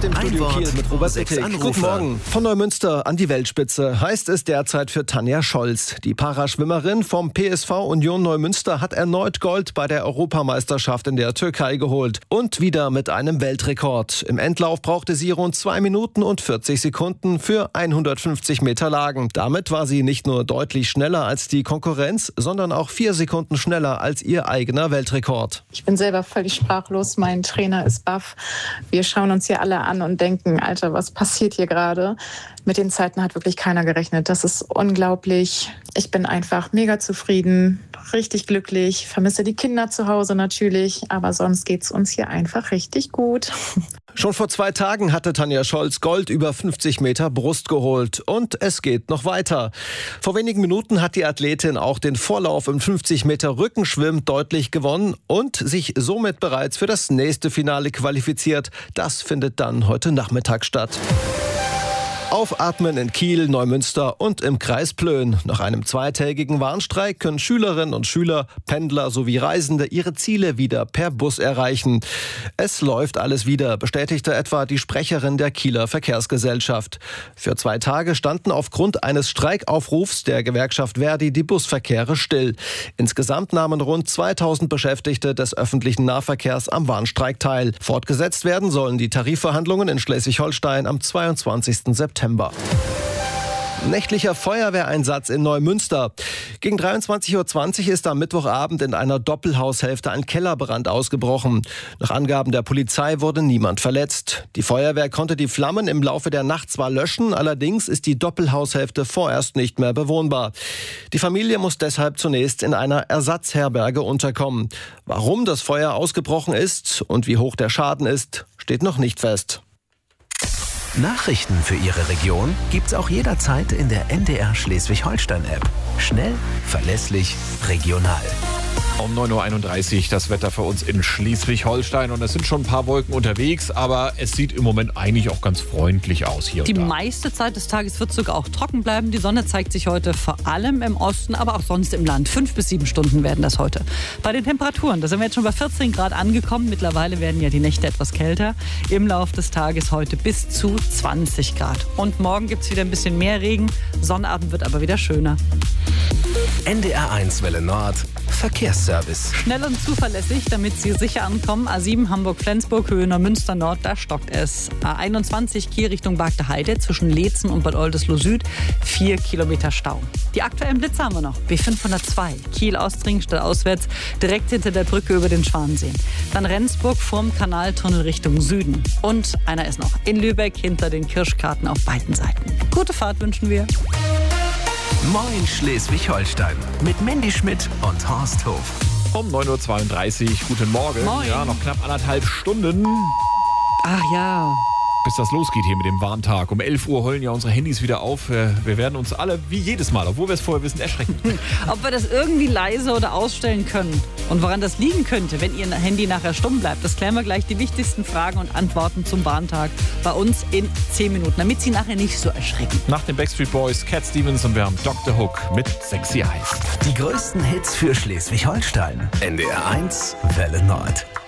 dem Studio Kiel mit Robert Sittig. Guten Morgen. Von Neumünster an die Weltspitze heißt es derzeit für Tanja Scholz. Die Paraschwimmerin vom PSV Union Neumünster hat erneut Gold bei der Europameisterschaft in der Türkei geholt. Und wieder mit einem Weltrekord. Im Endlauf brauchte sie rund 2 Minuten und 40 Sekunden für 150 Meter Lagen. Damit war sie nicht nur deutlich schneller als die Konkurrenz, sondern auch 4 Sekunden schneller als ihr eigener Weltrekord. Ich bin selber völlig sprachlos. Mein Trainer ist baff. Wir schauen uns hier alle an und denken, Alter, was passiert hier gerade? Mit den Zeiten hat wirklich keiner gerechnet. Das ist unglaublich. Ich bin einfach mega zufrieden, richtig glücklich. Vermisse die Kinder zu Hause natürlich, aber sonst geht's uns hier einfach richtig gut. Schon vor 2 Tagen hatte Tanja Scholz Gold über 50 Meter Brust geholt. Und es geht noch weiter. Vor wenigen Minuten hat die Athletin auch den Vorlauf im 50 Meter Rückenschwimmen deutlich gewonnen und sich somit bereits für das nächste Finale qualifiziert. Das findet dann heute Nachmittag statt. Aufatmen in Kiel, Neumünster und im Kreis Plön. Nach einem 2-tägigen Warnstreik können Schülerinnen und Schüler, Pendler sowie Reisende ihre Ziele wieder per Bus erreichen. Es läuft alles wieder, bestätigte etwa die Sprecherin der Kieler Verkehrsgesellschaft. Für 2 Tage standen aufgrund eines Streikaufrufs der Gewerkschaft Verdi die Busverkehre still. Insgesamt nahmen rund 2000 Beschäftigte des öffentlichen Nahverkehrs am Warnstreik teil. Fortgesetzt werden sollen die Tarifverhandlungen in Schleswig-Holstein am 22. September. Nächtlicher Feuerwehreinsatz in Neumünster. Gegen 23.20 Uhr ist am Mittwochabend in einer Doppelhaushälfte ein Kellerbrand ausgebrochen. Nach Angaben der Polizei wurde niemand verletzt. Die Feuerwehr konnte die Flammen im Laufe der Nacht zwar löschen, allerdings ist die Doppelhaushälfte vorerst nicht mehr bewohnbar. Die Familie muss deshalb zunächst in einer Ersatzherberge unterkommen. Warum das Feuer ausgebrochen ist und wie hoch der Schaden ist, steht noch nicht fest. Nachrichten für Ihre Region gibt's auch jederzeit in der NDR Schleswig-Holstein-App. Schnell, verlässlich, regional. Um 9.31 Uhr das Wetter für uns in Schleswig-Holstein. Und es sind schon ein paar Wolken unterwegs, aber es sieht im Moment eigentlich auch ganz freundlich aus hier. Die meiste Zeit des Tages wird sogar auch trocken bleiben. Die Sonne zeigt sich heute vor allem im Osten, aber auch sonst im Land. 5 bis 7 Stunden werden das heute. Bei den Temperaturen, da sind wir jetzt schon bei 14 Grad angekommen. Mittlerweile werden ja die Nächte etwas kälter. Im Laufe des Tages heute bis zu 20 Grad. Und morgen gibt es wieder ein bisschen mehr Regen. Sonnabend wird aber wieder schöner. NDR1 Welle Nord. Verkehrsservice. Schnell und zuverlässig, damit Sie sicher ankommen. A7 Hamburg-Flensburg, Höhe Neumünster Nord, da stockt es. A21 Kiel Richtung Bagde Heide zwischen Leetzen und Bad Oldesloe Süd, 4 Kilometer Stau. Die aktuellen Blitze haben wir noch. B502 Kiel-Ostring stadtauswärts, direkt hinter der Brücke über den Schwansee. Dann Rendsburg vorm Kanaltunnel Richtung Süden. Und einer ist noch in Lübeck hinter den Kirschkarten auf beiden Seiten. Gute Fahrt wünschen wir. Moin Schleswig-Holstein mit Mandy Schmidt und Horst Hof. Um 9.32 Uhr, guten Morgen. Moin. Ja, noch knapp 1,5 Stunden, Ach ja. bis das losgeht hier mit dem Warntag. Um 11 Uhr heulen ja unsere Handys wieder auf. Wir werden uns alle, wie jedes Mal, obwohl wir es vorher wissen, erschrecken. Ob wir das irgendwie leise oder ausstellen können und woran das liegen könnte, wenn Ihr Handy nachher stumm bleibt, das klären wir gleich. Die wichtigsten Fragen und Antworten zum Warntag bei uns in 10 Minuten, damit Sie nachher nicht so erschrecken. Nach den Backstreet Boys, Cat Stevens und wir haben Dr. Hook mit Sexy Eyes. Die größten Hits für Schleswig-Holstein. NDR1 Welle Nord.